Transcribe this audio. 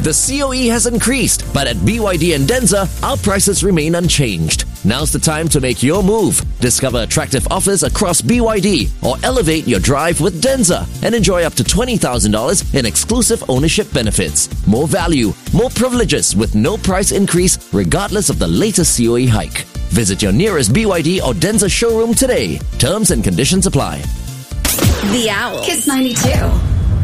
The COE has increased, but at BYD and Denza, our prices remain unchanged. Now's the time to make your move. Discover attractive offers across BYD or elevate your drive with Denza and enjoy up to $20,000 in exclusive ownership benefits. More value, more privileges with no price increase regardless of the latest COE hike. Visit your nearest BYD or Denza showroom today. Terms and conditions apply. The Owl. Kiss 92.